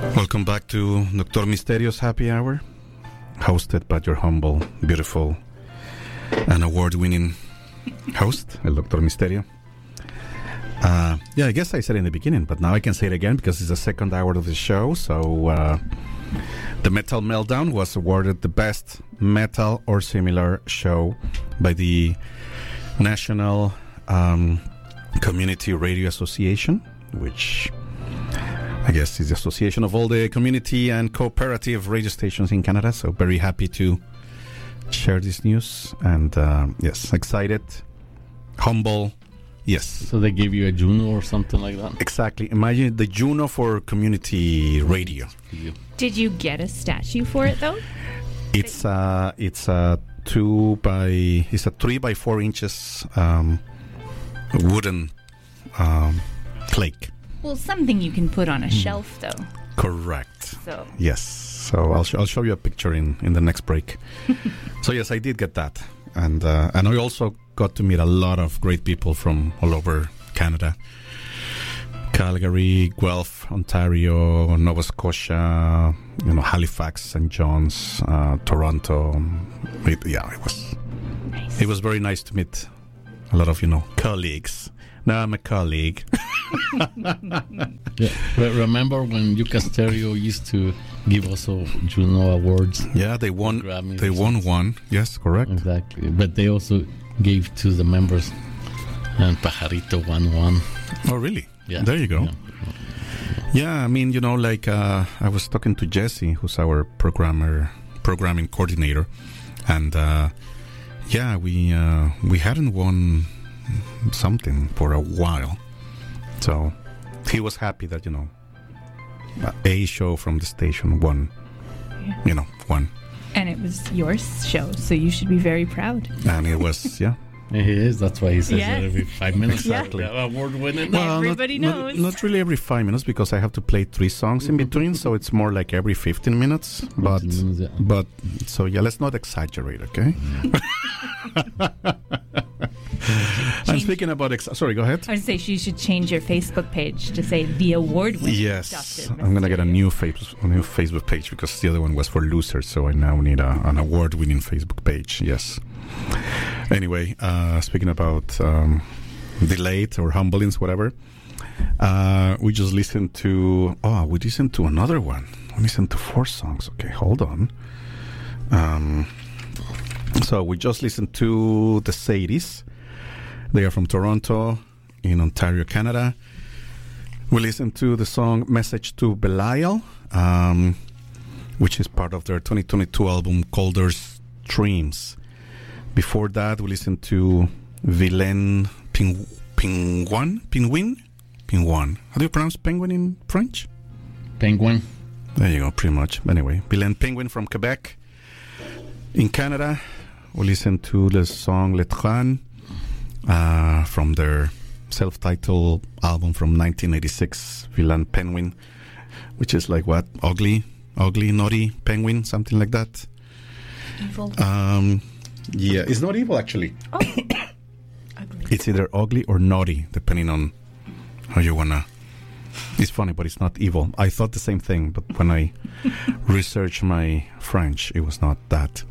Welcome back to Dr. Misterio's Happy Hour, hosted by your humble, beautiful, and award-winning host, El Dr. Misterio. I guess I said it in the beginning, but now I can say it again because it's the second hour of the show. So, the Metal Meltdown was awarded the best metal or similar show by the National Community Radio Association, which I guess is the association of all the community and cooperative radio stations in Canada. So very happy to share this news. And yes, excited, humble, yes. So they gave you a Juno or something like that? Exactly. Imagine the Juno for community radio. Did you get a statue for it though? It's a 3 by 4 inches wooden plaque. Well, something you can put on a shelf, though. Correct. So yes. So I'll show you a picture in the next break. So yes, I did get that, and I also got to meet a lot of great people from all over Canada, Calgary, Guelph, Ontario, Nova Scotia, Halifax, St. John's, Toronto. It was very nice to meet a lot of colleagues. Now I'm a colleague. Yeah. Remember when Yucca Stereo used to give also Juno awards? Yeah, they won. They won one. Yes, correct. Exactly. But they also gave to the members, and Pajarito won one. Oh, really? Yeah. There you go. Yeah, I mean, I was talking to Jesse, who's our programming coordinator, and we hadn't won something for a while, so he was happy that a show from the station won. And it was your show, so you should be very proud. And it was It is. That's why he says Yeah. that every 5 minutes. Exactly. Award winning. Well, Everybody knows. Not really every 5 minutes, because I have to play 3 songs in between, so it's more like every 15 minutes. But so let's not exaggerate, okay? And speaking about sorry, go ahead. I would say she should change your Facebook page to say the award-winning. Yes, Dr. I'm gonna get a Misterio. new Facebook page, because the other one was for losers, so I now need an award-winning Facebook page. Yes. Anyway, speaking about delayed or humblings, whatever, we just listened to. We listened to another one. We listened to 4 songs. Okay, hold on. So we just listened to the Sadies. They are from Toronto, in Ontario, Canada. We listened to the song Message to Belial, which is part of their 2022 album Colder Streams. Before that, we listened to Vilain Penguin. How do you pronounce penguin in French? Penguin. There you go, pretty much. Anyway, Vilain Penguin from Quebec. In Canada, we listened to the song Le Train from their self-titled album from 1986, Vilain Penguin, which is like what? Ugly, naughty penguin, something like that. Evil. Yeah, it's not evil, actually. Oh. Ugly. It's either ugly or naughty, depending on how you wanna. It's funny, but it's not evil. I thought the same thing, but when I researched my French, it was not that.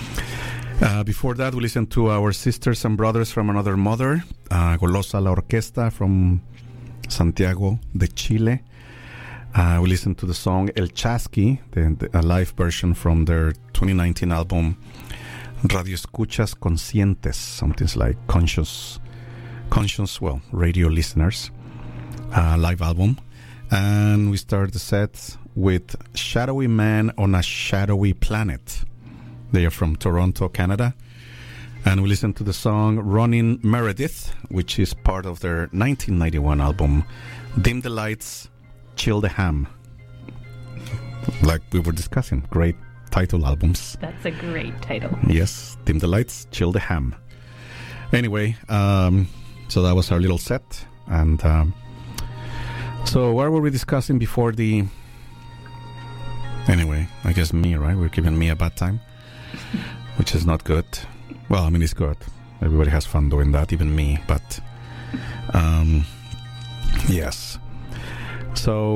Before that, we listened to our sisters and brothers from another mother, Golosa La Orquesta from Santiago de Chile. We listened to the song El Chasqui, a live version from their 2019 album Radio Escuchas Conscientes, something like conscious, radio listeners, live album. And we started the set with Shadowy Man on a Shadowy Planet. They are from Toronto, Canada. And we listened to the song Running Meredith, which is part of their 1991 album Dim the Lights, Chill the Ham. Like we were discussing, great title albums. That's a great title. Yes, Dim the Lights, Chill the Ham. Anyway, so that was our little set. And so what were we discussing before the... Anyway, I guess me, right? We're giving me a bad time, which is not good. Well, I mean, it's good. Everybody has fun doing that, even me. But, yes. So,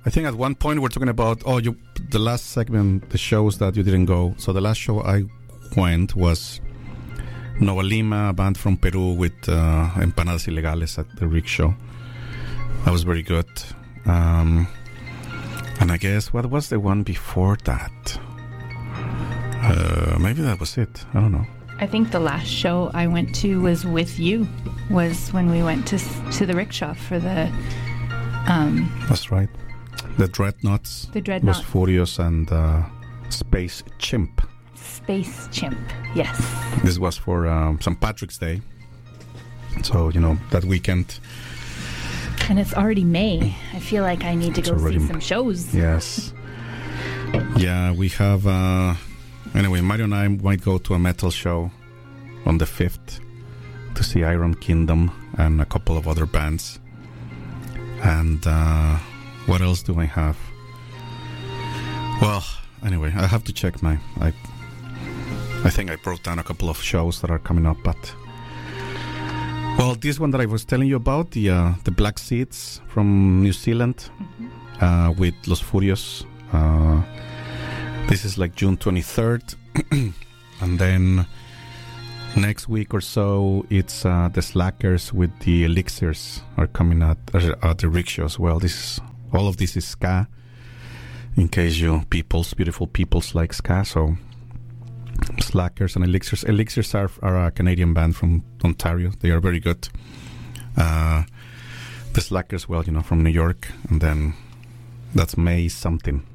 I think at one point we're talking about the last segment, the shows that you didn't go. So the last show I went was Nova Lima, a band from Peru with Empanadas Ilegales at the Rickshaw. That was very good. And I guess, what was the one before that? Maybe that was it. I don't know. I think the last show I went to was with you. Was when we went to the Rickshaw for the... That's right. The Dreadnoughts. The Dreadnoughts. Los Furios and Space Chimp. Space Chimp, yes. This was for St. Patrick's Day. So, that weekend. And it's already May. I feel like I need to go see some shows. Yes. Yeah, we have... anyway, Mario and I might go to a metal show on the 5th to see Iron Kingdom and a couple of other bands. And what else do I have? Well, anyway, I have to check I think I wrote down a couple of shows that are coming up, but... Well, this one that I was telling you about, the Black Seeds from New Zealand, with Los Furios. This is like June 23rd. And then next week or so, it's the Slackers with the Elixirs are coming at the Rickshaw as well. All of this is ska, in case beautiful peoples like ska. So Slackers and Elixirs. Elixirs are a Canadian band from Ontario. They are very good. The Slackers, well, from New York. And then that's May something.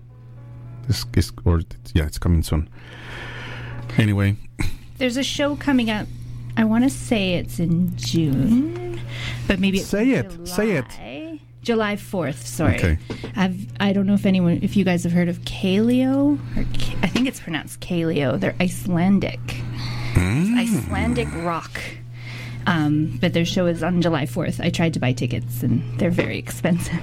It's coming soon. Anyway. There's a show coming up. I want to say it's in June, but maybe it's Say it. July 4th, sorry. Okay. I don't know if you guys have heard of Kaleo, I think it's pronounced Kaleo. They're Icelandic. It's Icelandic rock. But their show is on July 4th. I tried to buy tickets and they're very expensive.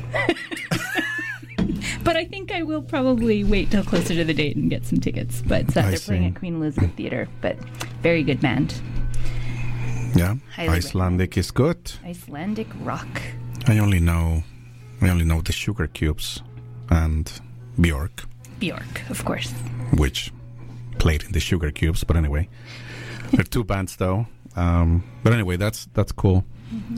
But I think I will probably wait till closer to the date and get some tickets. But they're playing at Queen Elizabeth Theatre. But very good band. Yeah, Highly Icelandic is good. Icelandic rock. I only know the Sugar Cubes and Bjork. Bjork, of course. Which played in the Sugar Cubes, but anyway, they're two bands though. But anyway, that's cool.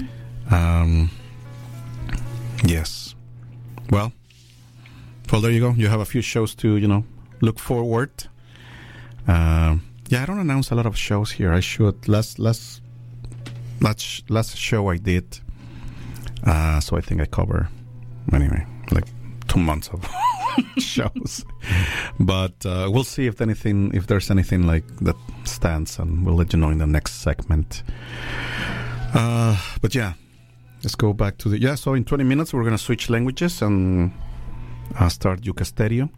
Yes. Well, there you go. You have a few shows to look forward. I don't announce a lot of shows here. I should. Last show I did. So I think I cover anyway like 2 months of shows. But we'll see if there's anything like that stands, and we'll let you know in the next segment. But yeah, let's go back to so in 20 minutes we're gonna switch languages and start Yucasterio.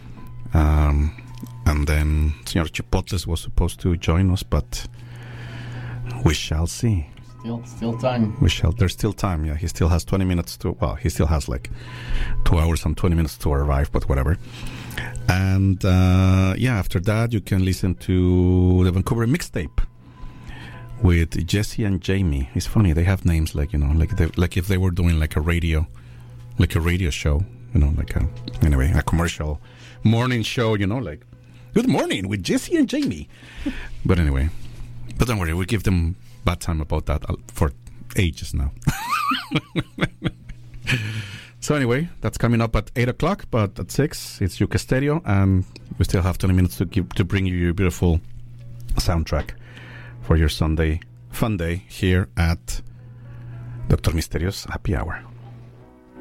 And then Senor Chipotles was supposed to join us, but we shall see. Still time. There's still time, yeah. He still has 20 minutes he still has like 2 hours and 20 minutes to arrive, but whatever. And after that, you can listen to the Vancouver Mixtape with Jesse and Jamie. It's funny, they have names like if they were doing like a radio show, anyway, a commercial morning show, like Good Morning with Jesse and Jamie. But anyway, don't worry, we'll give them bad time about that for ages now. So anyway, that's coming up at 8 o'clock, but at 6 it's Yucasterio, and we still have 20 minutes to bring you your beautiful soundtrack for your Sunday fun day here at Dr. Misterio's Happy Hour.